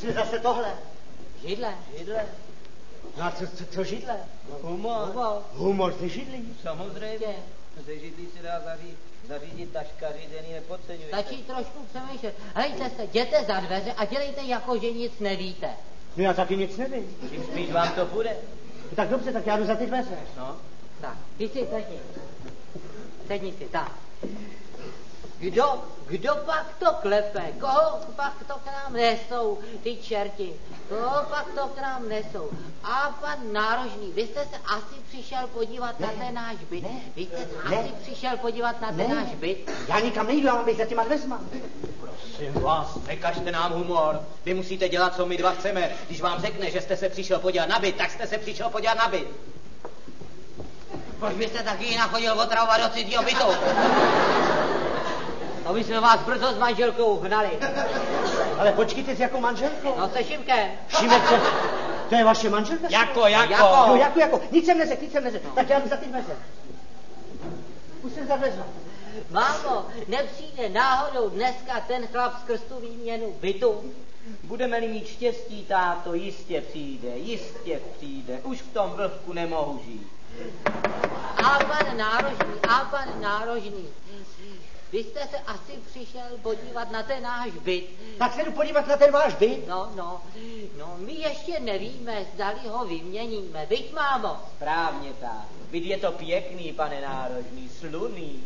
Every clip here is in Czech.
Co je zase tohle? Židle. No a co židle? Humor. Humor ze židlí. Samozřejmě. Ze židlí se dá zařídit taškaři, den ji nepodceňujete. Stačí trošku přemýšlet. Hejte se, jděte za dveře a dělejte jako, že nic nevíte. No já taky nic nevím. Čím spíš vám to půjde. Tak dobře, tak já jdu za ty dveře. No. Tak, ty si sedni. Sedni si, tak. Kdo pak to klepe? Koho pak to k nám nesou, ty čerti? Koho pak to k nám nesou? A pan Nárožný, vy jste se asi přišel podívat na ten náš byt. Vy jste se asi přišel podívat na ten náš byt. Já nikam nejdu, já mám být za těma dveřma. Prosím vás, nekažte nám humor. Vy musíte dělat, co my dva chceme. Když vám řekne, že jste se přišel podívat na byt, tak jste se přišel podívat na byt. Proč byste taky jinak chodil otravovat do cizího bytu? Aby jsme vás brzo s manželkou hnali. Ale počkejte, s jakou manželkou? No se Šimkem. Šimek, to je vaše manželka? Jako. No jako. Nic jsem neřekl. No. Tak já jdu za ty dveře. Už jsem za dveře. Mámo, nepřijde náhodou dneska ten chlap skrz tu výměnu bytu? Budeme-li mít štěstí, táto, jistě přijde. Už v tom vlhku nemohu žít. A pan Nárožný, vy jste se asi přišel podívat na ten náš byt. Tak se jdu podívat na ten váš byt? No, my ještě nevíme, zdali ho vyměníme, viď, mámo? Správně tak. Byt je to pěkný, pane Nárožný, sluný,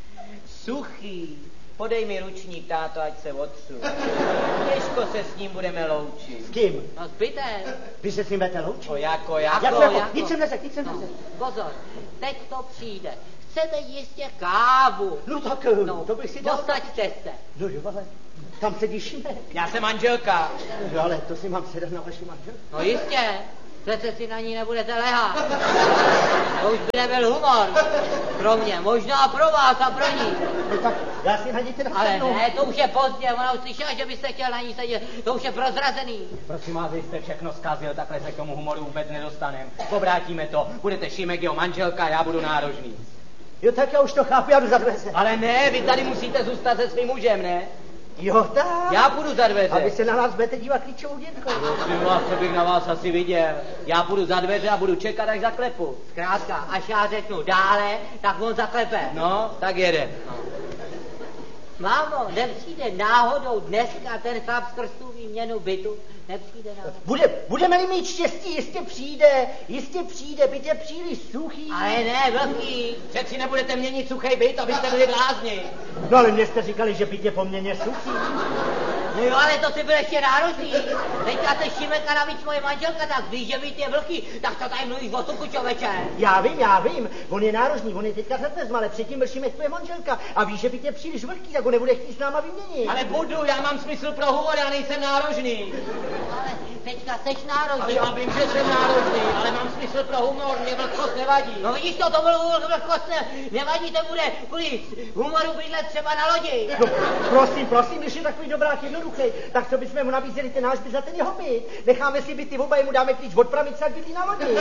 suchý. Podej mi ručník, táto, ať se otřu. Těžko se s ním budeme loučit. S kým? No s bytem. Vy se s ním budete loučit? Jako. Nic jsem neřekl. Pozor, teď to přijde. Chcete jistě kávu. No tak, to bych si dal. Posaďte se. No jo, ale tam sedí Šimek. Já jsem manželka. No ale to si mám sedat na vaši manželku. No jistě. Přece si na ní nebudete lehat. To už by nebyl humor. Pro mě, možná pro vás a pro ní. No tak já si na ní teda sednu. Ale ne, to už je pozdě, ona už slyšela, že byste chtěl na ní sedět. To už je prozrazený. Prosím vás, vy jste všechno zkazil, takhle se k tomu humoru vůbec nedostaneme. Povrátíme to, budete Šimek, jeho manželka, já budu Nárožný. Jo, tak já už to chápu, já jdu za dveře. Ale ne, vy tady musíte zůstat se svým mužem, ne? Jo, tak. Já půjdu za dveře. A vy se na nás budete dívat klíčovou dětkou. Prosím vás, co bych na vás asi viděl. Já půjdu za dveře a budu čekat, až zaklepu. Zkrátka, až já řeknu dále, tak on zaklepe. No, tak jede. No. Mámo, nepřijde náhodou dneska ten chlap skrz tu výměnu bytu? Nepřijde náhodou. Budeme-li mít štěstí, jistě přijde, byt je příliš suchý. Ale ne, vlhký. Přeci nebudete měnit suchý byt, abyste byli blázni. No ale mě jste říkali, že byt je poměrně suchý. No jo, ale to si byl ještě náročný. Teďka se Šimek a navíc moje manželka, tak víš, že byt je vlhký, tak to tady mluvíš o suchu, čověče. Já vím, on je náročný, on je teďka za dveřma, ale předtím byl Šimek tvoje manželka a víš, že byt je příliš vlhký, tak ho nebude chtít s náma vyměnit. Ale budu, já mám smysl pro humor, já nejsem náročný. Ale teďka seš náročný. Ale já vím, že jsem náročný, ale mám smysl pro humor, mě vlhkost nevadí. No vidíš to byl vlhkost, nevadí, to bude kvůli humoru bydlet třeba na lodi. No, prosím, když je takový dobrák jednoduchý, tak co bychom mu nabízeli ten náš byt za ten jeho byt? Necháme si byty oba, mu dáme klíč od pramice a bydlí na lodi.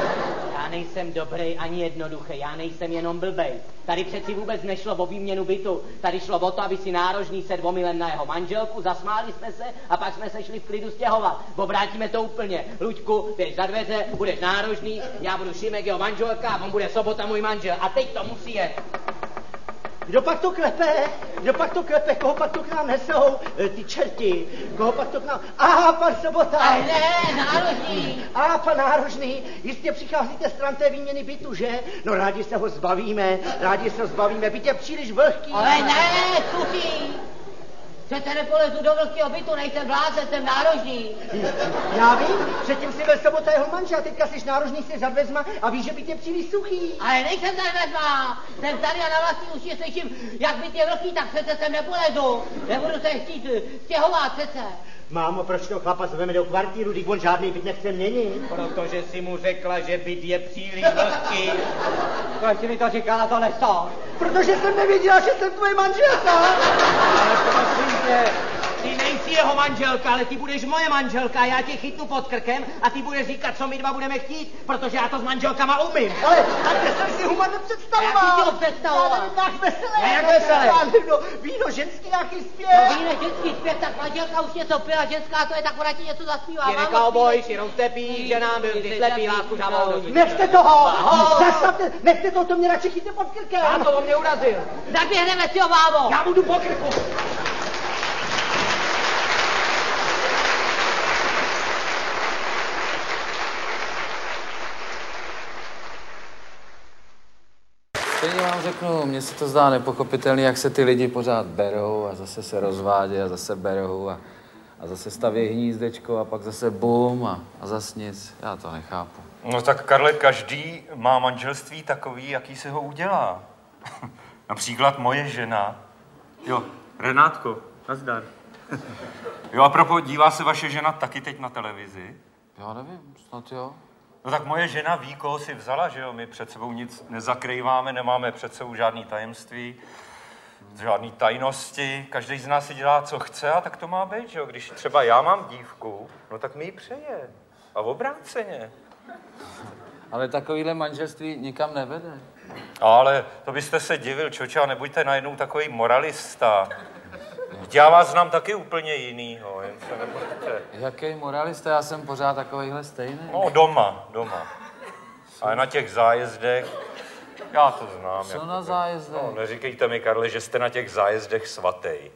Já nejsem dobrý ani jednoduchý, já nejsem jenom blbej. Tady přeci vůbec nešlo o výměnu bytu. Tady šlo o to, aby si Nárožný sedl omylem na jeho manželku, zasmáli jsme se a pak jsme se šli v klidu stěhovat. Obrátíme to úplně. Luďku, běž za dveře, budeš Nárožný, já budu Šimek, jeho manželka a on bude Sobota, můj manžel. A teď to musí jet. Kdo pak to klepe, koho pak to k nám nesou, ty čerti, koho pak to k nám, pan Sobota. Ale ne, Nárožný. Pan Nárožný, jistě přicházíte stran té výměny bytu, že? No rádi se ho zbavíme, byt je příliš vlhký. Ale ne, suchý. Přece nepolezu do vlhkého bytu, nejsem blázen, jsem Nárožný. Já vím, předtím si byl Sobota jeho manžel, teďka jsi Nárožný, jsi za dveřma a víš, že byt je příliš suchý. Ale nejsem za dveřma, jsem tady a na vlastní uši slyším, jak byt je vlhký, tak přece sem nepolezu. Nebudu se chtít stěhovat přece. Mámo, proč to chlapa zveme do kvartíru, když on žádný byt nechce měnit? Protože si mu řekla, že byt je příliš vlhký. Proč mi to říkala, to nestál? Protože jsem nevěděla, že jsem tvoje manželka. Ale prosím tě, Ty nejsi jeho manželka, ale ty budeš moje manželka. Já tě chytnu pod krkem a ty budeš říkat, co my dva budeme chtít, protože já to s manželkama umím. Ale takhle jsem si Human nepředstavoval. A jak ty si ho představoval? Já nevím, tak veselé. A jak veselé? Já nevím, no, víno, ženský nějaký zpěv. No víne, ženský zpěv, tak manželka už něco pila, ženská to je, tak ona ti něco zaspívá. Ty nekauboj, ty roztepí, že nám byl ty slepý, lásku žávou. Nechte toho! Zastavte, nechte toho, to mě radši chyťte pod krkem. Já to o mě urazil. Zaběhneme si ho, mámo. Já budu po krku. Stejně vám řeknu, mně se to zdá nepochopitelné, jak se ty lidi pořád berou a zase se rozvádějí a zase berou a zase staví hnízdečko a pak zase bum a zase nic. Já to nechápu. No tak, Karle, každý má manželství takový, jaký se ho udělá. Například moje žena. Jo, Renátko, nazdar. Jo, a propos, dívá se vaše žena taky teď na televizi? Já nevím, snad jo. No tak moje žena ví, koho si vzala, že jo? My před sebou nic nezakrýváme, nemáme před sebou žádný tajemství, žádný tajnosti. Každý z nás si dělá, co chce a tak to má být, že jo? Když třeba já mám dívku, no tak mi ji přeje. A obráceně. Ale takovýhle manželství nikam nevede. Ale to byste se divil, čoče, a nebuďte najednou takový moralista. Já vás znám taky úplně jinýho, jen se nebojte. Jaký moralista, já jsem pořád takovýhle stejný. No, doma. Ale na těch zájezdech, já to znám. Co na zájezdech? No, neříkejte mi, Karle, že jste na těch zájezdech svatej.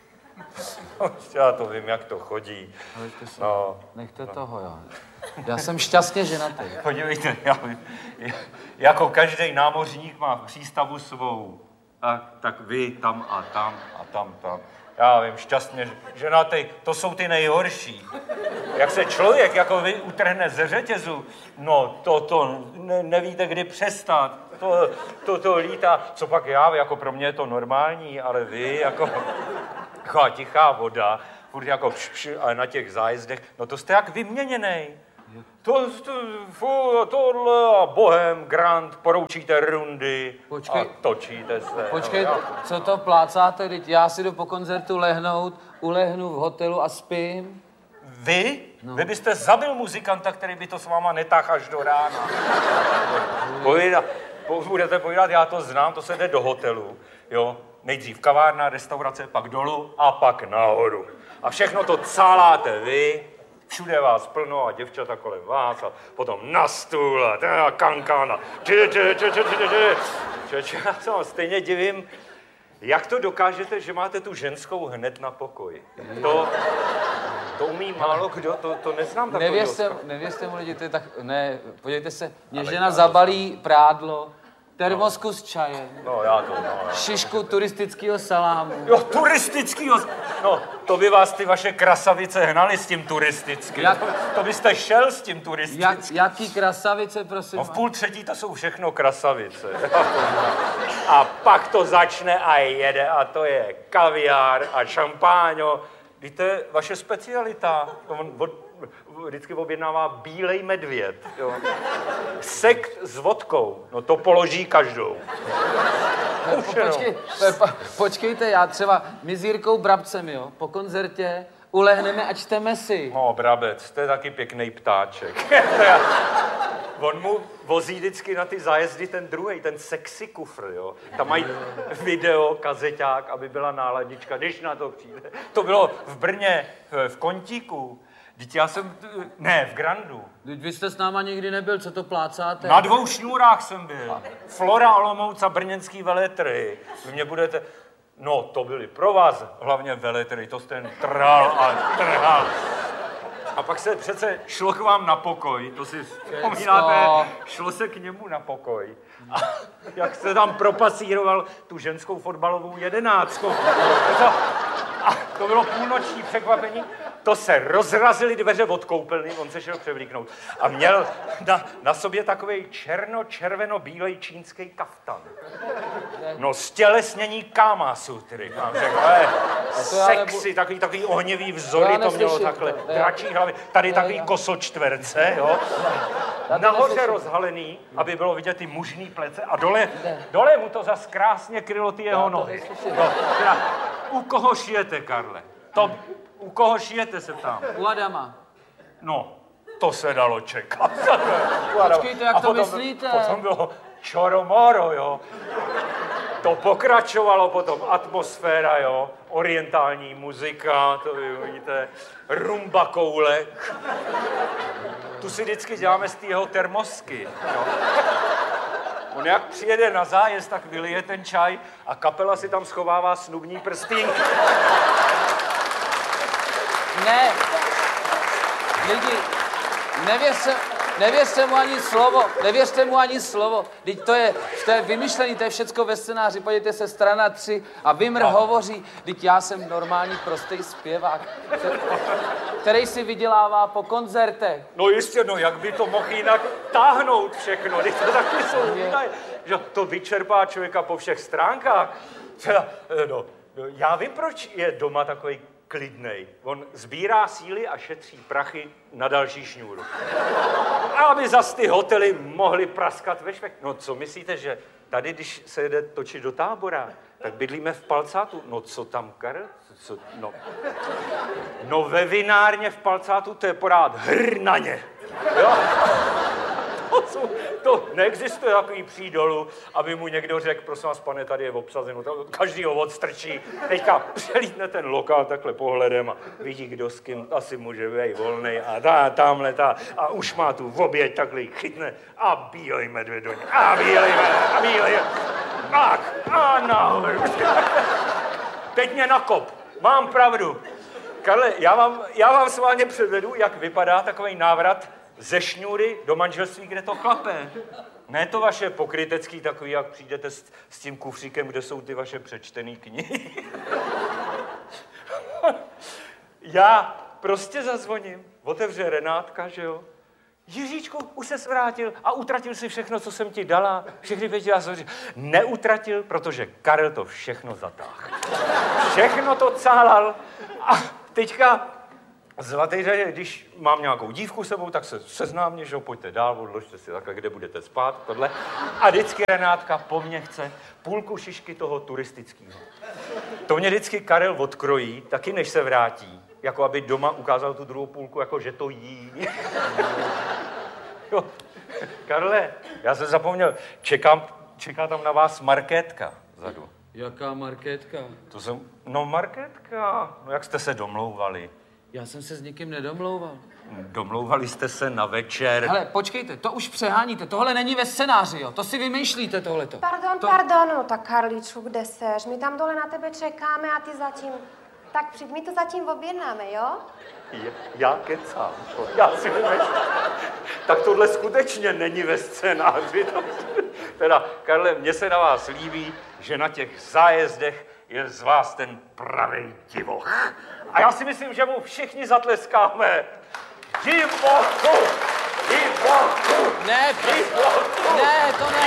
Já to vím, jak to chodí. Nechte toho, jo. Já jsem šťastně ženatý. Podívejte, jako každý námořník má v přístavu svou. Tak vy tam a tam a tam. Já vím, šťastně ženatý, to jsou ty nejhorší. Jak se člověk jako vy utrhne ze řetězu, no nevíte, kdy přestat. To lítá. Co pak já, jako pro mě je to normální, ale vy jako taková tichá voda, furt jako ale na těch zájezdech, no to jste jak vyměněnej. Tohle a bohem, grand, poroučíte rundy a točíte se. Počkej, co to plácáte, teď já si jdu po koncertu lehnout, ulehnu v hotelu a spím. Vy? No. Vy byste zabil muzikanta, který by to s váma netáhl až do rána. Budete povídat, já to znám, to se jde do hotelu, jo. Nejdřív kavárna, restaurace, pak dolů a pak nahoru. A všechno to cáláte vy, všude vás plno a děvčata kolem vás a potom na stůl a kankana. Já se vám stejně divím, jak to dokážete, že máte tu ženskou hned na pokoji. To umí málo kdo, to neznám takový. Nevěřte mu lidi, to je tak, ne, podívejte se, mě žena zabalí prádlo, termosku s čajem, šišku turistického salámu. Jo, turistického, no, to by vás ty vaše krasavice hnaly s tím turistickým. To byste šel s tím turistickým. Jaký krasavice, prosím? No v 2:30 to jsou všechno krasavice. A pak to začne a jede a to je kaviár a šampáňo. Víte, vaše specialita, vždycky objednává bílej medvěd, jo. Sekt s vodkou, no to položí každou. Počkejte, já třeba my s Jirkou Brabcem, jo, po koncertě ulehneme a čteme si. No, Brabec, to je taky pěkný ptáček. On mu vozí vždycky na ty zájezdy ten druhej, ten sexy kufr, jo. Tam mají video, kazeťák, aby byla náladička, když na to přijde. To bylo v Brně, v Kontíku. V Grandu. Vy jste s náma nikdy nebyl, co to plácáte? Na 2 šňůrách jsem byl. Flora, Olomouc a brněnský veletrhy. Vy mě budete... No, to byly pro vás hlavně veletrhy, to jste trhal a trhal. A pak se přece šlo k vám na pokoj, to si vzpomínáte, šlo se k němu na pokoj. A jak se tam propasíroval tu ženskou fotbalovou 11. A to bylo půlnoční překvapení, to se rozrazily dveře od koupelny, on se šel převlíknout. A měl na sobě takovej černo-červeno-bílej čínský kaftan. No, stělesnění Kama Sutry, mám řekl, sexy, takový ohnivý vzory to mělo takhle, dračí hlavy, tady takový kosočtverce, jo. Nahoře rozhalený, aby bylo vidět ty mužný plece a dole mu to zas krásně krylo ty jeho nohy. No, teda, u koho šijete, Karle? To, u koho šijete, se ptám? U Adama. No, to se dalo čekat. Počkejte, jak to myslíte? Potom bylo čoromoro, jo. To pokračovalo potom, atmosféra, jo, orientální muzika, to vy vidíte, rumba koulek. Tu si vždycky děláme z té jeho termosky, jo. On jak přijede na zájezd, tak vylije ten čaj a kapela si tam schovává snubní prstínky. Ne, lidi, nevěřte mu ani slovo, Vždyť to je vymyšlený, to je všecko ve scénáři, podívejte se, strana 3 a Vimr hovoří, vždyť já jsem normální prostý zpěvák, který si vydělává po koncertech. No jistě, no jak by to mohl jinak táhnout všechno, když to taky jsou výdaje, že to vyčerpá člověka po všech stránkách. No, já vím, proč je doma takový klidnej. On sbírá síly a šetří prachy na další šňůru. A aby zas ty hotely mohly praskat ve švech. No co myslíte, že tady, když se jede točit do Tábora, tak bydlíme v Palcátu. No co tam, Karel? No ve vinárně v Palcátu to je pořád hr na ně. Jo? To neexistuje takový přídolu, aby mu někdo řekl, prosím vás, pane, tady je obsazeno, každý ho odstrčí. Teďka přelítne ten lokál takhle pohledem a vidí, kdo s kým asi může být volnej a tamhle a už má tu oběť, takhle ji chytne a bílej medvěd do něj. A bílej. Tak, a nahoru. Teď mě nakop, mám pravdu. Karle, já vám sválně předvedu, jak vypadá takový návrat ze šňůry do manželství, kde to chlape. Ne to vaše pokrytecký takový, jak přijdete s tím kufříkem, kde jsou ty vaše přečtený knihy. Já prostě zazvoním, otevře Renátka, že jo? Jiříčku, už ses vrátil a utratil si všechno, co jsem ti dala. Všechny věci, neutratil, protože Karel to všechno zatáhl. Všechno to cálal a teďka zlatý řadě, když mám nějakou dívku sebou, tak se seznámně, že jo, pojďte dál, odložte si takhle, kde budete spát, tohle. A vždycky Renátka po mně chce půlku šišky toho turistického. To mě vždycky Karel odkrojí, taky než se vrátí, jako aby doma ukázal tu druhou půlku, jako že to jí. Jo. Karle, já jsem zapomněl, čeká tam na vás Markétka vzadu. Jaká Markétka? Markétka, no jak jste se domlouvali? Já jsem se s nikým nedomlouval. Domlouvali jste se na večer. Hele, počkejte, to už přeháníte, tohle není ve scénáři, jo, to si vymýšlíte tohleto. Pardon, no tak Karličku, kde seš? My tam dole na tebe čekáme a ty zatím... Tak přijď, my to zatím objednáme, jo? Já kecám, já si vymýšlím. Tak tohle skutečně není ve scénáři. Teda, Karle, mně se na vás líbí, že na těch zájezdech je z vás ten pravej divoch. A já si myslím, že mu všichni zatleskáme. Divochu! Ne, to ne.